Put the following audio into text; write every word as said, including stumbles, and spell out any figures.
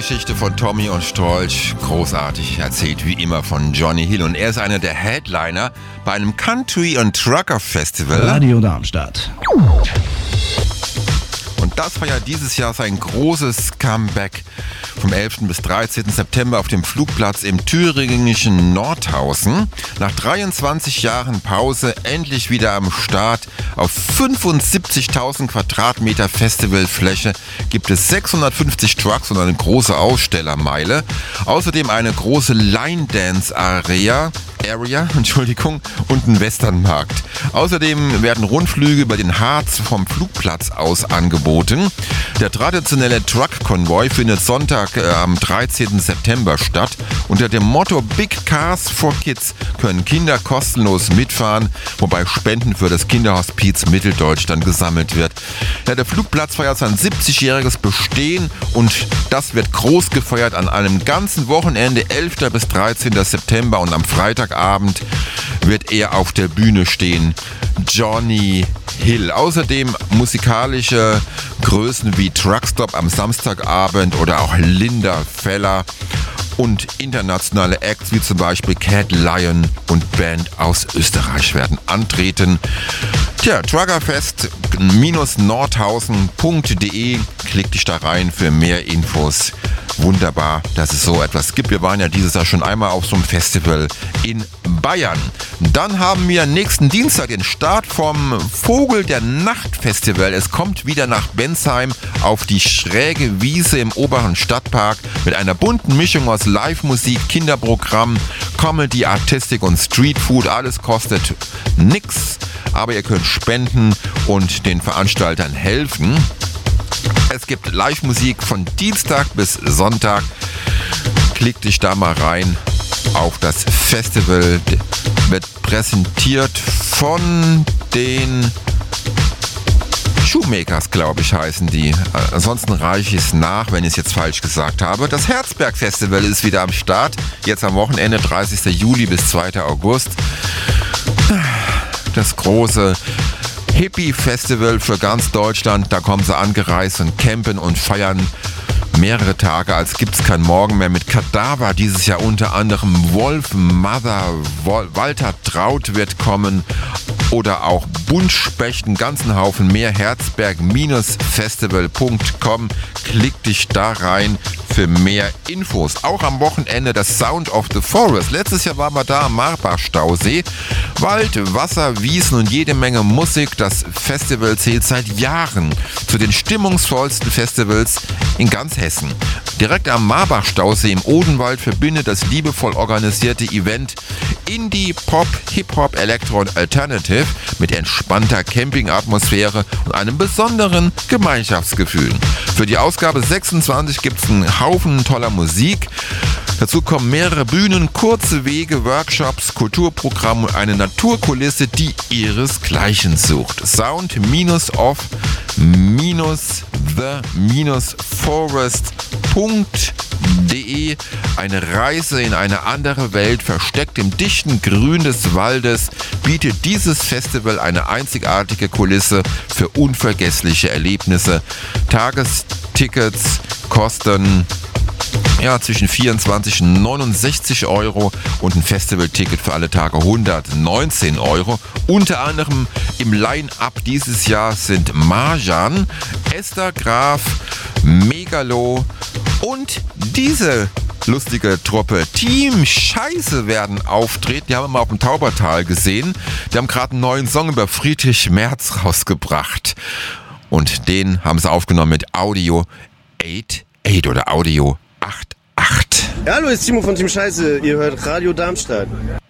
Geschichte von Tommy und Strolch, großartig erzählt wie immer von Johnny Hill. Und er ist einer der Headliner bei einem Country- und Trucker-Festival. Radio Darmstadt. Und das war ja dieses Jahr sein großes Comeback vom elften bis dreizehnten September auf dem Flugplatz im thüringischen Nordhausen. Nach dreiundzwanzig Jahren Pause endlich wieder am Start. Auf fünfundsiebzigtausend Quadratmeter Festivalfläche gibt es sechshundertfünfzig Trucks und eine große Ausstellermeile. Außerdem eine große Line-Dance-Area. Area, Entschuldigung, und ein Westernmarkt. Außerdem werden Rundflüge über den Harz vom Flugplatz aus angeboten. Der traditionelle Truck-Konvoi findet Sonntag äh, am dreizehnten September statt. Unter dem Motto Big Cars for Kids können Kinder kostenlos mitfahren, wobei Spenden für das Kinderhospiz Mitteldeutschland gesammelt wird. Ja, der Flugplatz feiert sein siebzigjähriges Bestehen und das wird groß gefeiert an einem ganzen Wochenende, elften bis dreizehnten September, und am Freitag Abend wird er auf der Bühne stehen. Johnny Hill. Außerdem musikalische Größen wie Truckstop am Samstagabend oder auch Linda Feller und internationale Acts wie zum Beispiel Cat Lion und Band aus Österreich werden antreten. Tja, Truckerfest Nordhausen punkt de, klick dich da rein für mehr Infos. Wunderbar, dass es so etwas gibt. Wir waren ja dieses Jahr schon einmal auf so einem Festival in Bayern. Dann haben wir nächsten Dienstag den Start vom Vogel der Nacht Festival. Es kommt wieder nach Bensheim auf die schräge Wiese im oberen Stadtpark mit einer bunten Mischung aus Live-Musik, Kinderprogramm, Comedy, Artistik und Streetfood. Alles kostet nix, aber ihr könnt spenden und den Veranstaltern helfen. Es gibt Live-Musik von Dienstag bis Sonntag. Klick dich da mal rein auf das Festival. Wird präsentiert von den Shoemakers, glaube ich, heißen die. Ansonsten reiche ich es nach, wenn ich es jetzt falsch gesagt habe. Das Herzberg-Festival ist wieder am Start. Jetzt am Wochenende, dreißigsten Juli bis zweiten August. Das große Hippie-Festival für ganz Deutschland. Da kommen sie angereist und campen und feiern mehrere Tage, als gibt es kein Morgen mehr. Mit Kadaver dieses Jahr unter anderem Wolf, Mother, Wol- Walter Traut wird kommen oder auch Buntspecht, einen ganzen Haufen mehr. Herzberg Festival punkt com. Klick dich da rein für mehr Infos. Auch am Wochenende das Sound of the Forest. Letztes Jahr waren wir da am Marbach-Stausee. Wald, Wasser, Wiesen und jede Menge Musik. Das Festival zählt seit Jahren zu den stimmungsvollsten Festivals in ganz Hessen. Direkt am Marbach-Stausee im Odenwald verbindet das liebevoll organisierte Event Indie, Pop, Hip-Hop, Elektro und Alternative mit entspannter Campingatmosphäre und einem besonderen Gemeinschaftsgefühl. Für die Ausgabe sechsundzwanzig gibt es einen Haufen toller Musik. Dazu kommen mehrere Bühnen, kurze Wege, Workshops, Kulturprogramm und eine Naturkulisse, die ihresgleichen sucht. Sound of the forest punkt de. Eine Reise in eine andere Welt, versteckt im dichten Grün des Waldes, bietet dieses Festival eine einzigartige Kulisse für unvergessliche Erlebnisse. Tagestickets kosten ja, zwischen vierundzwanzig und neunundsechzig Euro und ein Festivalticket für alle Tage hundertneunzehn Euro. Unter anderem im Line-Up dieses Jahr sind Marjan, Esther Graf, Megalo und diese lustige Truppe Team Scheiße werden auftreten. Die haben wir mal auf dem Taubertal gesehen. Die haben gerade einen neuen Song über Friedrich Merz rausgebracht. Und den haben sie aufgenommen mit Audio acht acht oder Audio acht acht. Ja, hallo, ist Timo von Team Scheiße. Ihr hört Radio Darmstadt.